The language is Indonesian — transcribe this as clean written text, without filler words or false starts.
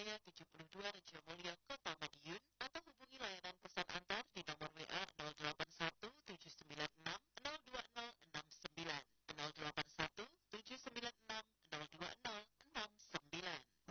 Jaya 72 Rejo Mulyo, Kota Madiun, atau hubungi layanan pesan antar di nomor